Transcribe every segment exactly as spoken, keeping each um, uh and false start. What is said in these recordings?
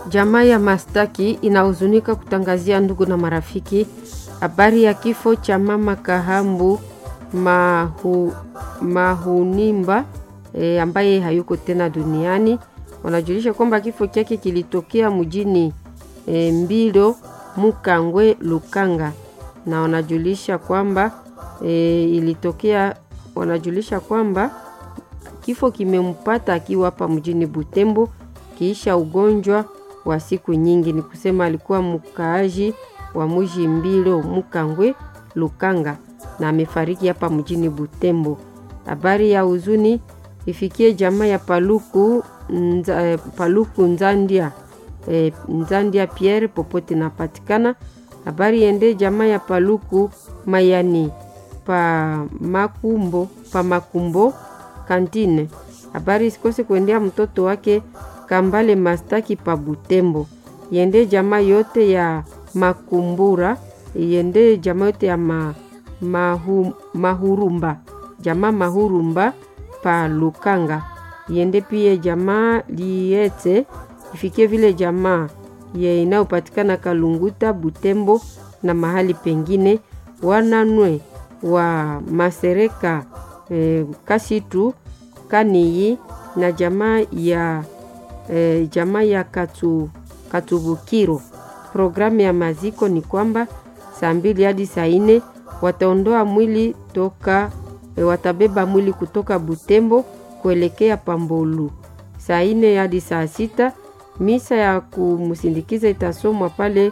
Jamaa ya Mastaki inahuzunika kutangazia ndugu na marafiki habari ya kifo cha mama Kahambu Mahu, Mahunimba e, ambaye hayuko tena duniani. Wanajulisha kwamba kifo chake kilitokea mjini e, Mbilo Mukangwe Lukanga, na wanajulisha kwamba e, ilitokea wanajulisha kwamba kifo kimempata akiwa hapa mjini Butembo kiisha ugonjwa wa siku nyingi. Ni kusema alikuwa mkaaji wa mji Mbilo Mukangwe Lukanga na amefariki hapa mjini Butembo. Habari ya huzuni ifikie jamaa ya Paluku nza, Paluku Nzandia e, Nzandia Pierre popote napatikana. Habari ende jamaa ya Paluku Mayani pa Makumbo pa Makumbo Kantine. Habari sikose kuendea mtoto wake Kambale Mastaki pa Butembo. Yende jamaa yote ya Makumbura, yende jamaa yote ya ma, mahu, Mahurumba, jamaa Mahurumba pa Lukanga. Yende pia jamaa Liete, ifikie vile jamaa ye inayopatikana Kalunguta Butembo na mahali pengine. Wananwe wa Masereka e, Kasitu Kaniyi na jamaa ya e, jamaa ya Katu Katubukiro. Programu ya maziko ni kwamba saa mbili hadi saa nne wataondoa mwili toka e, watabeba mwili kutoka Butembo kuelekea Pambolu. Saa nne hadi saa sita misa ya kumsindikiza itasomwa pale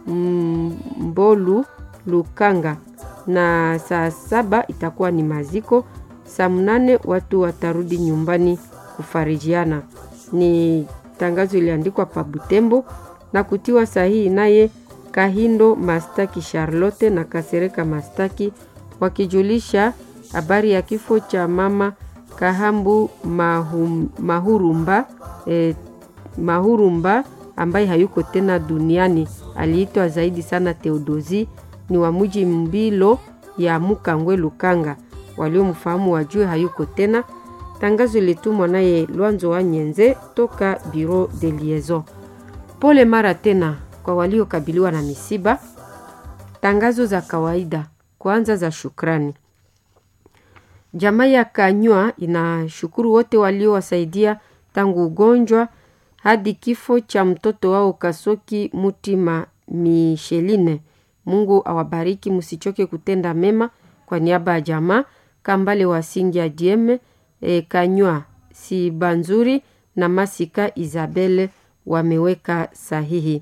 Mbolu Lukanga, na saa saba itakuwa ni maziko. Saa mnane watu watarudi nyumbani kufarijiana. Ni tangazo iliandikwa pa Butembo na kutiwa sahihi naye Kahindo Mastaki Charlotte na Kasereka Mastaki, wakijulisha habari ya kifo cha mama Kahambu Mahum, Mahurumba eh, Mahurumba ambaye hayuko tena duniani. Aliitwa zaidi sana Theodosi, ni wa mji Mbilo ya Mukangwe Lukanga. Waliomfahamu wajue hayuko tena. Tangazo litumwa naye Luanzo wa Nyenze toka Bureau de Liaison. Pole mara tena kwa waliokabiliwa na misiba. Tangazo za kawaida, kwanza za shukrani. Jamaa ya Kanywa inashukuru wote waliowasaidia tangu ugonjwa hadi kifo cha mtoto wao Kasoki Mutima Micheline. Mungu awabariki, msichoke kutenda mema. Kwa niaba ya jamaa Kambale Wasingi ya Dieme, e, Kanywa si Banzuri na Masika Isabelle wameweka sahihi.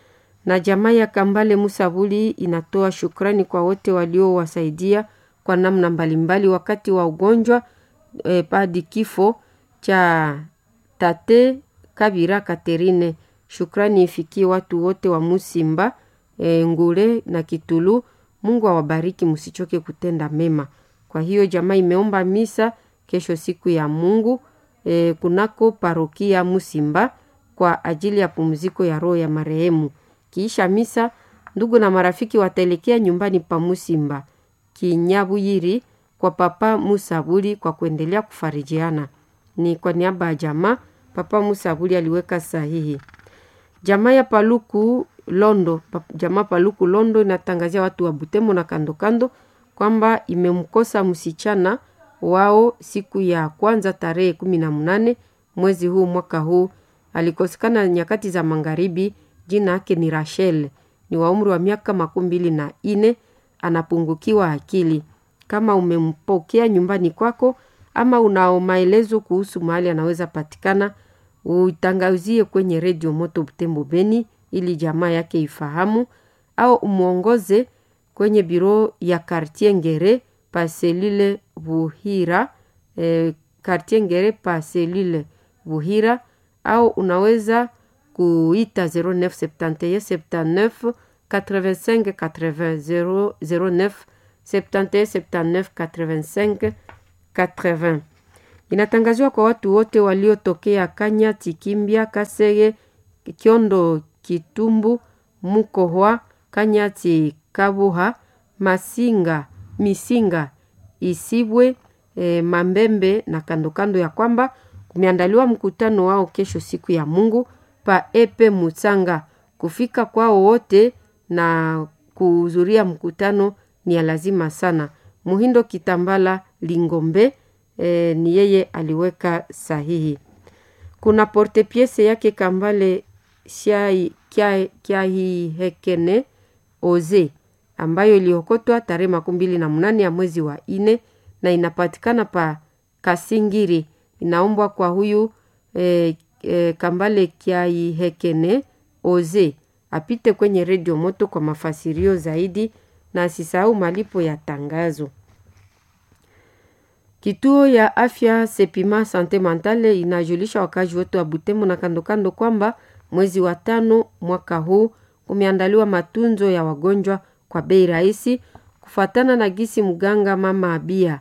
Na jamaa ya Kambale Musabuli inatoa shukrani kwa wote waliowasaidia kwa namna mbalimbali wakati wa ugonjwa e, hadi kifo cha tate Kabira Katerine. Shukrani ifikie watu wote wa Musimba, e, Ngule na Kitulu. Mungu awabariki, msichoke kutenda mema. Kwa hiyo jamaa imeomba misa kesho siku ya Mungu e, kunako parokia Musimba kwa ajili ya pumziko ya roho ya marehemu. Kiisha misa, ndugu na marafiki wataelekea nyumbani pa Musimba Kinyabuyiri kwa papa Musabuli kwa kuendelea kufarijiana. Ni kwa niaba ya jamaa papa Musabuli aliweka sahihi. Jamaa ya Paluku Londo, jamaa Paluku Londo inatangazia watu wa Butembo na kando kando kwamba imemkosa msichana wao siku ya kwanza tarehe kumi na munane mwezi huu mwaka huu. Alikosekana nyakati za magharibi. Jina yake ni Rachel, ni wa umri wa miaka makumi mbili na nne, anapungukiwa akili. Kama umempokea nyumbani kwako ama unao maelezo kuhusu mahali anaweza patikana, uitangazie kwenye Radio Moto Butembo Beni ili jamaa yake ifahamu, au umuongoze kwenye biro ya Quartier Ngere pa selule Buhira, eh, Quartier Ngere pa selule Buhira, au unaweza kuita zero neuf sept un sept neuf quatre-vingt-cinq quatre-vingts zero neuf sept un sept neuf quatre-vingt-cinq quatre-vingts. Inatangazwa kwa watu wote waliotokea Kanya, Tikimbia, Kasege, Kiondo, Kitumbu, Mukohwa, Kanyati, Kabuha, Masinga, Misinga, Isibwe, e, Mambembe na kando kando ya kwamba kumeandaliwa mkutano wao kesho siku ya Mungu pa Epe Mutsanga. Kufika kwao wote na kuhudhuria mkutano ni ya lazima sana. Muhindo Kitambala Lingombe e, ni yeye aliweka sahihi. Kuna portepiese yake Kambale Shai Kia, Kia Hekene Oze ambayo iliokotwa tarehe makumi mbili na mnane ya mwezi wa ine na inapatikana pa Kasingiri. Inaombwa kwa huyu e, e, Kambale Kia Hekene Oze apite kwenye Radio Moto kwa mafasirio zaidi na asisahau malipo ya tangazo. Kituo ya afya Sepima Sante Mentale inajulisha wakazi wote wa Butembo na kando kando kwamba mwezi wa tano mwaka huu kumeandaliwa matunzo ya wagonjwa kwa bei rahisi kufuatana na gisi mganga Mama Abia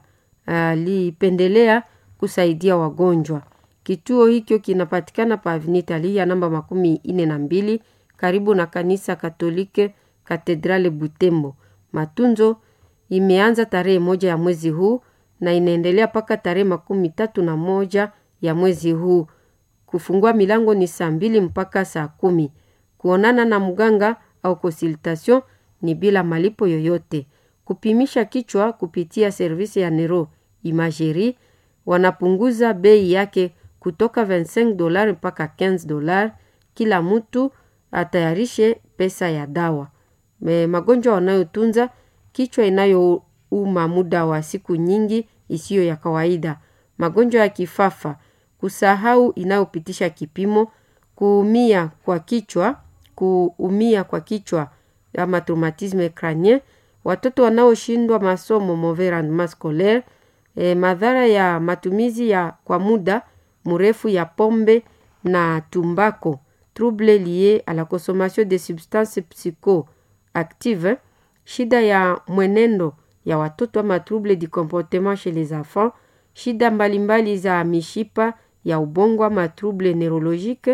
alipendelea kusaidia wagonjwa. Kituo hicho kinapatikana pa Avenue Italia namba makumi ine na mbili karibu na kanisa Katolike Katedrale Butembo. Matunzo imeanza tarehe moja ya mwezi huu na inaendelea paka tarehe makumi tatu na moja ya mwezi huu. Kufungua milango ni saa mbili mpaka saa kumi. Kuonana na mganga au consultation ni bila malipo yoyote. Kupimisha kichwa kupitia servisi ya Nero Imagerie wanapunguza bei yake kutoka vingt-cinq dollars mpaka quinze dollars. Kila mtu atayarishe pesa ya dawa. Me, magonjwa wanayotunza kichwa inayouma muda wa siku nyingi isiyo ya kawaida, magonjwa ya kifafa, kusahau inayopitisha kipimo, kuumia kwa kichwa, kuumia kwa kichwa ama traumatisme crânien, watoto wanaoshindwa masomo mauvais rendement scolaire, e, madhara ya matumizi ya kwa muda mrefu ya pombe na tumbako, trouble lié à la consommation de substances psychoactives, shida ya mwenendo ya watoto ama trouble du comportement chez les enfants, shida mbalimbali za mishipa ya ubongo ama trouble neurologique,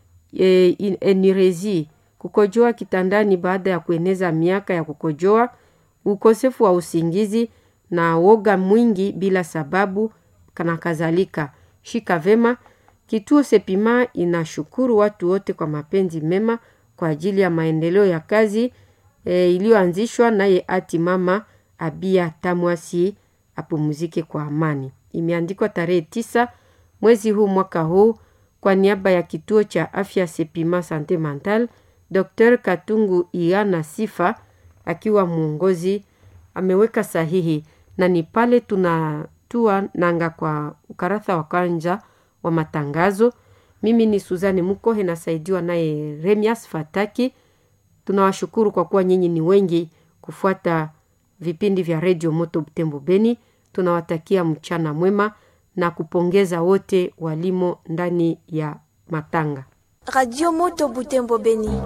e, enuresie, kukojoa kitandani baada ya kueneza miaka ya kukojoa, ukosefu wa usingizi na woga mwingi bila sababu kana kadhalika. Shika vema. Kituo Sepima inashukuru watu wote kwa mapenzi mema kwa ajili ya maendeleo ya kazi e, iliyoanzishwa naye ati Mama Abia Tamwasi apumzike kwa amani. Imeandikwa tarehe tisa mwezi huu mwaka huu kwa niaba ya kituo cha afya Sepima Sante Mentale. Daktari Katungu Iana Sifa akiwa muongozi ameweka sahihi, na ni pale tunatua nanga kwa ukarasa wa kwanza wa matangazo. Mimi ni Suzanne Mukohe nasaidiwa naye Remias Fataki. Tunawashukuru kwa kuwa nyinyi ni wengi kufuata vipindi vya Radio Moto Butembo Beni. Tunawatakia mchana mwema na kupongeza wote walimo ndani ya matanga. Radio Moto Butembo Beni.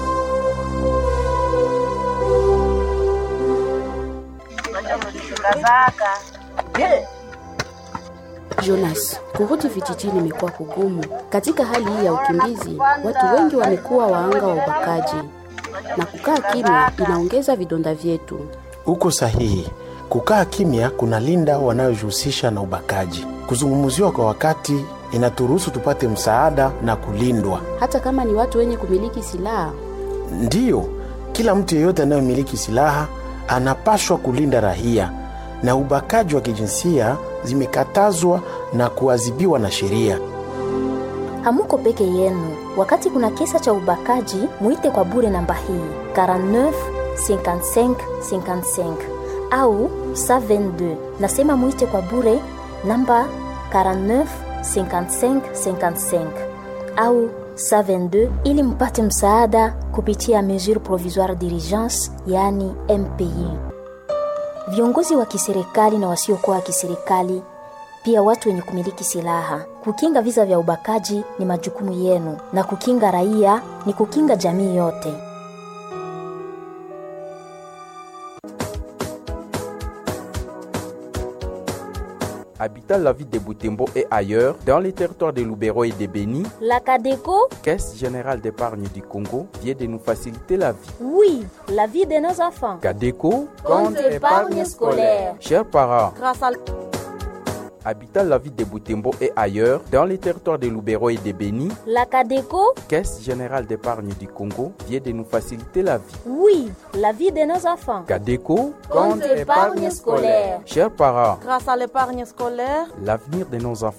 Jonas, kurudi vijijini imekuwa kugumu. Katika hali hii ya ukimbizi, watu wengi wamekuwa waanga wa ubakaji. Na kukaa kimya inaongeza vidonda vyetu. Uko sahihi. Kukaa kimya kunalinda wanayojihusisha na ubakaji. Kuzungumziwa kwa wakati inaturuhusu tupate msaada na kulindwa. Hata kama ni watu wenye kumiliki silaha. Ndiyo, kila mtu yeyote anayemiliki silaha anapaswa kulinda raia, na ubakaji wa kijinsia zimekatazwa na kuadhibiwa na sheria. Hamuko peke yenu. Wakati kuna kisa cha ubakaji, muite kwa bure namba hii quarante-neuf cinquante-cinq cinquante-cinq au cent vingt-deux. Nasema muite kwa bure namba quarante-neuf cinquante-cinq cinquante-cinq au cent vingt-deux ili mpate msaada kupitia mesure provisoire d'urgence, yani M P I. Viongozi wa kiserikali na wasiokuwa kiserikali, pia watu wenye kumiliki silaha, kukinga visa vya ubakaji ni majukumu yenu, na kukinga raia ni kukinga jamii yote. Habitant la ville de Butembo et ailleurs, dans les territoires de Lubero et de Beni, la CADECO, Caisse Générale d'Épargne du Congo, vient de nous faciliter la vie. Oui, la vie de nos enfants. CADECO, compte épargne scolaire. Chers parents, grâce à habitant la ville de Butembo et ailleurs, dans les territoires de Lubero et de Beni, La CADECO, Caisse générale d'épargne du Congo, vient de nous faciliter la vie. oui, la vie de nos enfants. CADECO, Compte épargne scolaire. Chers parents, Grâce à l'épargne scolaire, l'avenir de nos enfants